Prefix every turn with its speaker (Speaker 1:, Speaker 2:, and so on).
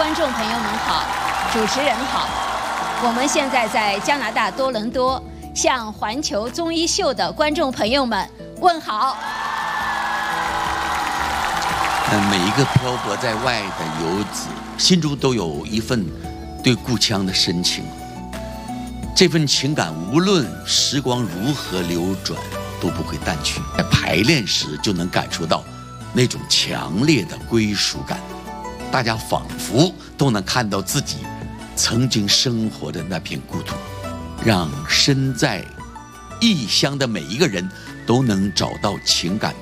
Speaker 1: 观众朋友们好，主持人好。我们现在在加拿大多伦多，向环球综艺秀的观众朋友们问好。
Speaker 2: 每一个漂泊在外的游子，心中都有一份对故乡的深情。这份情感，无论时光如何流转，都不会淡去。在排练时就能感受到那种强烈的归属感，大家仿佛都能看到自己曾经生活的那片故土，让身在异乡的每一个人都能找到情感的